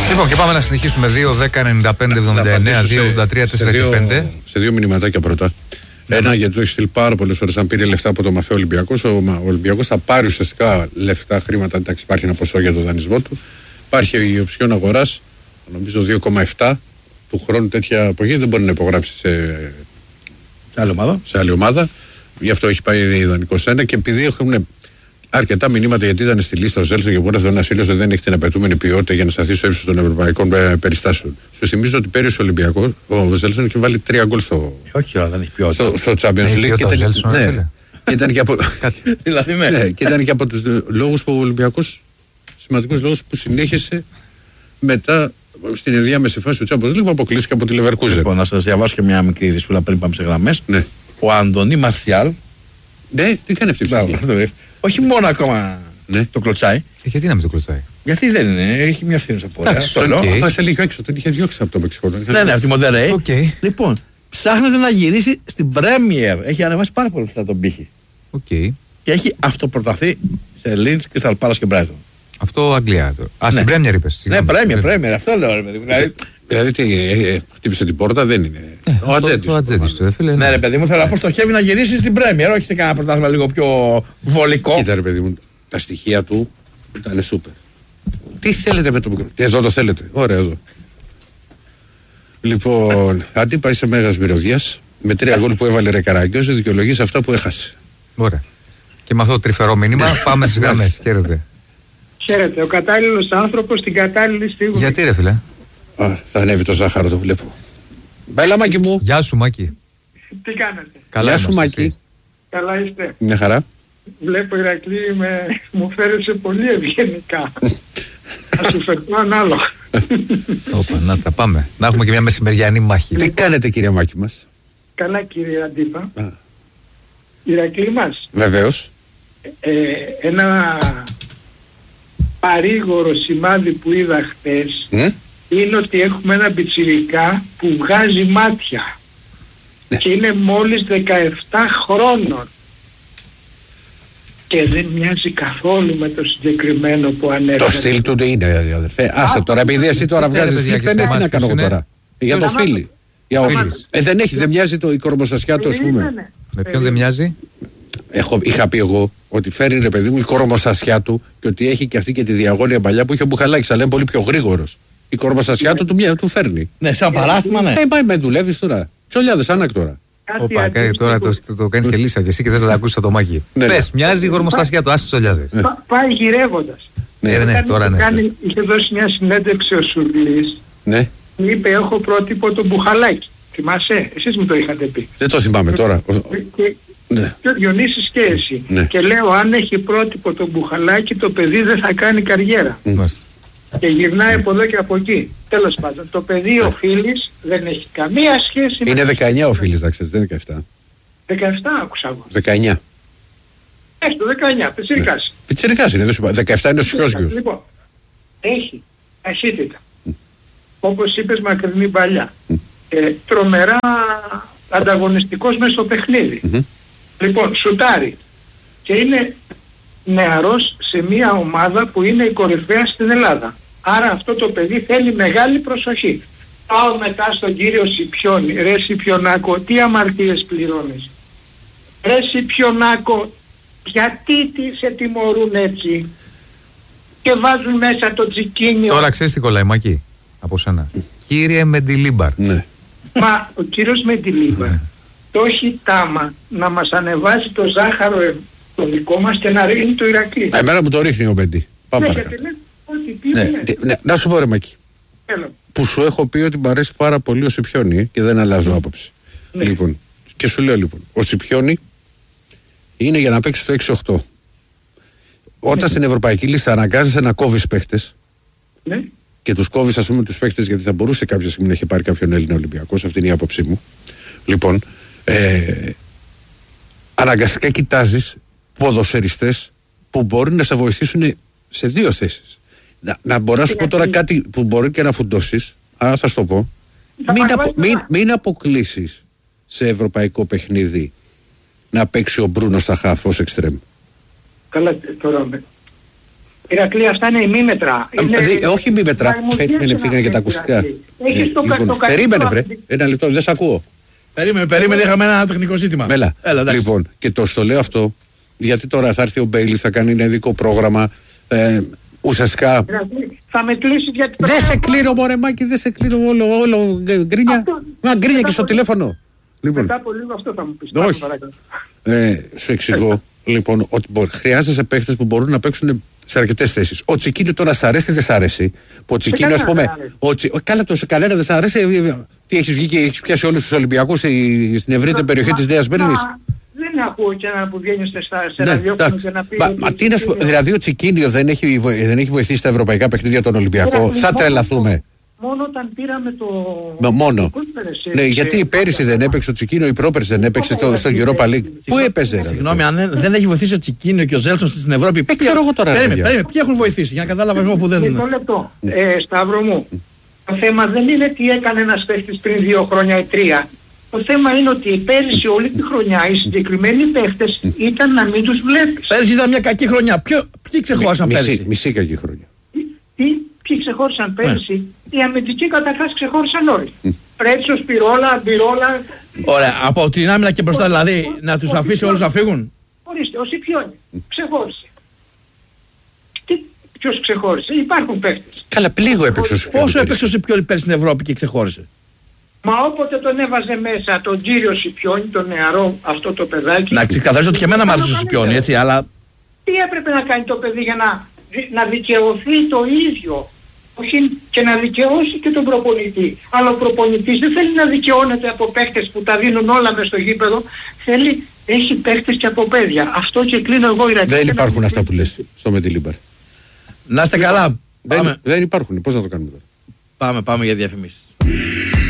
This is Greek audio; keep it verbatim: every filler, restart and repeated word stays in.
Λοιπόν, και πάμε να συνεχίσουμε. δύο, δέκα, ενενήντα πέντε, εβδομήντα εννέα, δύο, ογδόντα τρία, τέσσερα πέντε. Σε δύο μηνυματάκια πρώτα. Ένα, γιατί το έχει στείλει πάρα πολλές φορές. Αν πήρε λεφτά από το Μαφέ Ολυμπιακός, ο Ολυμπιακός θα πάρει ουσιαστικά λεφτά, χρήματα. Εντάξει, υπάρχει ένα ποσό για το δανεισμό του. Υπάρχει η οψιόν αγοράς, νομίζω δύο κόμμα επτά του χρόνου τέτοια εποχή. Δεν μπορεί να υπογράψει σε, σε, άλλη, ομάδα. σε άλλη ομάδα. Γι' αυτό έχει πάει ιδανικό ένα. Και επειδή έχουν αρκετά μηνύματα, γιατί ήταν στη λίστα ο Ζέλσον και μπορεί να ένα φίλο δεν έχει την απαιτούμενη ποιότητα για να σταθεί στο ύψος των ευρωπαϊκών περιστάσεων. Σου θυμίζω ότι πέρυσι ο Ολυμπιακός, ο Ζέλσον είχε βάλει τρία γκολ στο. Όχι, τώρα δεν έχει ποιότητα. Στο, στο Champions League. Και ήταν, Ζέλσον, ναι, και ήταν και από, δηλαδή, ναι. Ναι, και ήταν και από τους λόγους που ο Ολυμπιακός, σημαντικούς λόγους που συνέχισε μετά στην ενδιάμεση φάση του Champions League που αποκλείστηκε από τη Leverkusen. Λοιπόν, να σας διαβάσω και μια μικρή δισούλα πριν πάμε σε γραμμές. Ναι. Ο Αντωνί Μαρσιάλ. Ναι, τι κάνει αυτή η ψυχή. Όχι μόνο ακόμα ναι. το κλωτσάει. Ε, γιατί να μην το κλωτσάει. Γιατί δεν είναι, έχει μια φθήνουσα πορεία. Θα σε λίγο έξω, τον είχε διώξει από το Μεξικό. Ναι, ναι, από τη Μοντερέι. Okay. Λοιπόν, ψάχνεται να γυρίσει στην Πρέμιερ. Έχει ανεβάσει πάρα πολύ ψηλά τον πύχη. Okay. Και έχει αυτοπροταθεί σε Λίντς, Crystal Palace και Brighton. Αυτό Αγγλία. Το. Α, στην Πρέμιερ είπες. Ναι, Πρέμιερ, Πρέμιερ, αυτό λέω. Ρε, παιδί. Δηλαδή, δηλαδή τι, χτύπησε την πόρτα, δεν είναι. Ε, ο Ατζέντης. Ο Ατζέντης του, φίλε. Ναι, ρε παιδί μου, θέλω να πω στοχεύει να γυρίσει στην Πρέμιερ, όχι σε κανένα πρωτάθλημα λίγο πιο βολικό. Κοίτα, ρε παιδί μου, τα στοιχεία του ήταν σούπερ. Τι θέλετε με το μικρό. Εδώ το θέλετε. Ωραία, εδώ. Λοιπόν, αντί πάει σε Μέγας Μυρωδιάς, με τρία γκολ που έβαλε ρε Καράγκιος, δικαιολογεί αυτά που έχασε. Ωραία. Και με αυτό το τρυφερό μήνυμα πάμε στις γραμμές. Χαίρετε. Χαίρετε. Ο κατάλληλος άνθρωπος στην κατάλληλη στιγμή. Γιατί ρε φίλε. Α, θα ανέβει το ζάχαρο, το βλέπω. Μπέλα, Μάκη μου. Γεια σου, Μάκη. Τι κάνετε. Καλά. Γεια σου, Μάκη. Καλά είστε. Μια χαρά. Βλέπω, Ηρακλή, με... μου φέρεσε πολύ ευγενικά. Θα σου φερθώ ανάλογα. Όπα, να τα πάμε. Να έχουμε και μια μεσημεριανή μάχη. Τι κάνετε, κύριε Μάκη μας. Καλά, κύριε Αντίπα. Α. Ηρακλή μας. Βεβαίως. Ε, ένα παρήγορο σημάδι που είδα χτες mm? είναι ότι έχουμε ένα πιτσιρικά που βγάζει μάτια mm. και είναι μόλις δεκαεπτά χρόνων και δεν μοιάζει καθόλου με το συγκεκριμένο που ανέφερε. Το στυλ του τι είναι, αδερφέ. Άσε τώρα, επειδή εσύ τώρα βγάζεις στυλ, δεν έχει να κάνω τώρα. Για το φίλι. Ε, δεν έχει, δεν μοιάζει το η κορμοσασιά του, ας πούμε. Με ποιον δεν μοιάζει? Έχω, είχα πει εγώ ότι φέρει ρε παιδί μου η κορμοσασιά του και ότι έχει και αυτή και τη διαγώνια παλιά που είχε ο Μπουχαλάκης, αλλά είναι πολύ πιο γρήγορος. Η κορμοσασιά του, του του φέρνει. Ναι, σαν παράστημα, ναι. Ε, πάει με δουλεύεις τώρα. Τσολιάδες, άνακτορα. Όπα, τώρα το, το, το κάνεις και λύσα και εσύ και θες να τα ακούσεις το μάκι. Ναι, πες, μοιάζει η κορμοσασιά του, άσε τσολιάδες. Πα, πάει γυρεύοντας. Ναι, ναι, τώρα ναι. Κάνει, είχε δώσει μια συνέντευξη ο Σουρλής. Ναι. Είπε, έχω πρότυπο τον Μπουχαλάκη. Θυμάσαι, εσείς μου το είχατε πει. Δεν το θυμάμαι τώρα. Και, ναι. Και ο Διονύσης και εσύ. Ναι. Και λέω, αν έχει πρότυπο τον Μπουχαλάκη, το παιδί δεν θα κάνει καριέρα. Mm. Και γυρνάει από εδώ και από εκεί. Τέλος πάντων, το παιδί ο Φίλης δεν έχει καμία σχέση είναι με... Είναι δεκαεννιά ο Φίλης, θα ξέρεις, δεν είναι δεκαεπτά. δεκαεπτά άκουσα εγώ. δεκαεννιά. Έστω δεκαεννιά, πιτσιρικάς. Ναι. Πιτσιρικάς είναι, δεν σου είπα. δεκαεπτά είναι ο Σιώσγιος. Λοιπόν, έχει ταχύτητα. Mm. Όπως είπες, μακρινή παλιά. Mm. Ε, τρομερά ανταγωνιστικός μες στο παιχνίδι. Mm-hmm. Λοιπόν, σουτάρει. Και είναι νεαρός σε μια ομάδα που είναι η κορυφαία στην Ελλάδα. Άρα αυτό το παιδί θέλει μεγάλη προσοχή. Πάω μετά στον κύριο Σιπιόνι. Ρε Σιπιονάκο, τι αμαρτίες πληρώνεις? Ρε Σιπιονάκο, γιατί τι σε τιμωρούν έτσι? Και βάζουν μέσα το τσικίνιο. Τώρα ξέρεις τι κολλάει, Μάκη, από σένα. Κύριε Μεντιλίμπαρ. Ναι. Μα ο κύριος Μεντιλίμπαρ το έχει τάμα να μας ανεβάζει το ζάχαρο το δικό μας και να ρίχνει το Ηρακλή. Εμένα μου το ρίχνει ο Μπέντι. Πάμε ναι, παρακάτω. Ναι, ναι, ναι, να σου πω ρε Μάκη. Έλα. Που σου έχω πει ότι μου αρέσει πάρα πολύ ο Σιπιόνι και δεν αλλάζω άποψη. Ναι. Λοιπόν, και σου λέω λοιπόν, ο Σιπιόνι είναι για να παίξει το έξι οκτώ. Όταν ναι. στην ευρωπαϊκή λίστα αναγκάζεσαι να κόβεις παίχτες ναι. και τους κόβεις ας πούμε τους παίχτες γιατί θα μπορούσε κάποια στιγμή να έχει πάρει κάποιον Έλληνα Ολυμπιακός, αυτή είναι η άποψή μου. Λοιπόν, ε, αναγκαστικά κοιτάζεις ποδοσφαιριστές που μπορεί να σε βοηθήσουν σε δύο θέσεις. Να, να μπορώ να σου πω τώρα κάτι που μπορεί και να φουντώσεις, αλλά θα σου το πω. Μην, απο, μην, μην αποκλείσεις σε ευρωπαϊκό παιχνίδι να παίξει ο Μπρούνο στα χαφ ως εξτρέμ. Καλά τώρα με. Ηρακλή, αυτά είναι ημίμετρα. Είναι... Ε, όχι ημίμετρα. Περίμενε, φύγανε και τα ακουστικά. Έχεις το λοιπόν, περίμενε, βρε. Ένα λεπτό, δεν σ' ακούω. Περίμενε, περίμενε, είχαμε ένα τεχνικό ζήτημα. Μέλα. Έλα, λοιπόν, και το στο λέω αυτό, γιατί τώρα θα έρθει ο Μπέιλι, θα κάνει ένα ειδικό πρόγραμμα. Ε, ουσιαστικά. Θα με κλείσει γιατί. Δεν σε κλείνω, μωρέ Μάκη, δεν σε κλείνω όλο, όλο γκρίνια. Μα γκρίνια και στο τηλέφωνο. Λοιπόν. Μετά από λίγο αυτό θα μου πεις. Όχι. Ε, σου εξηγώ λοιπόν ότι μπορεί, χρειάζεσαι παίχτες που μπορούν να παίξουν σε αρκετές θέσεις. Ο Τσικίνιο τώρα σ' αρέσει ή δεν σ' αρέσει. Ο Τσικίνιο, ας πούμε. Ο Τσι... Καλά, το σε κανένα δεν σ' αρέσει. Τι έχεις βγει και έχεις πιάσει όλους τους Ολυμπιακούς στην ευρύτερη περιοχή της Νέας Μύρνης. Δεν ακούω και έναν που βγαίνει σε ραδιόφωνο και να πει. Μα τι να σου πω, δηλαδή ο Τσικίνιο δεν έχει βοηθήσει τα ευρωπαϊκά παιχνίδια τον Ολυμπιακό. Θα τρελαθούμε. Μόνο όταν πήραμε το. Μα μόνο. Ναι, γιατί πέρυσι δεν έπαιξε ο Τσικίνιο, η πρόπερση δεν έπαιξε στο, στο Europa League. Πού έπαιζε, συγγνώμη, αν δεν, δεν έχει βοηθήσει ο Τσικίνιο και ο Ζέλσον στην Ευρώπη. Δεν ξέρω εγώ τώρα. Περίμενε, περίμενε. Ποιοι έχουν βοηθήσει, για να κατάλαβα εγώ που δεν είναι. Μισό λεπτό. Ε, Σταύρο μου, το θέμα δεν είναι τι έκανε ένας παίχτης πριν δύο χρόνια ή τρία. Το θέμα είναι ότι πέρυσι όλη τη χρονιά οι συγκεκριμένοι παίχτες ήταν να μην τους βλέπεις. Πέρυσι ήταν μια κακή χρονιά. Ποιο, ποιοι ξεχώρισαν πέρυσι? Μισή κακή χρονιά. Τι, ποιοι ξεχώρισαν πέρυσι? Οι αμυντικοί καταρχάς ξεχώρισαν όλοι. Πρέτσος, Πυρόλα, Μπυρόλα. Ωραία, από την άμυνα και μπροστά δηλαδή να τους αφήσει όλους να φύγουν. Ορίστε, ο Σιπιόνι ξεχώρισε. Τι, ποιος ξεχώρισε? Υπάρχουν παίχτες. Καλά, πλήγο έπαιξε ο Σιπιόνι. Πόσο έπαιξε ο Σιπιόνι πέρυσι στην Ευρώπη και ξεχώρισε? Μα όποτε τον έβαζε μέσα τον κύριο Σιπιόνι, τον νεαρό αυτό το παιδάκι. Να ξεκαθαρίσω ότι και εμένα μ' άρεσε ο Σιπιόνι, έτσι, αλλά. Τι έπρεπε να κάνει το παιδί για να, να δικαιωθεί το ίδιο? Όχι και να δικαιώσει και τον προπονητή. Αλλά ο προπονητής δεν θέλει να δικαιώνεται από παίχτες που τα δίνουν όλα μες στο γήπεδο. Θέλει, έχει παίχτες και από παιδιά. Αυτό και κλείνω εγώ η ραγκή. Δεν υπάρχουν αυτά που λες στο Μετιλίμπαρ. Να είστε καλά. Δεν, δεν υπάρχουν. Πώς να το κάνουμε τώρα? Πάμε, πάμε για διαφημίσεις.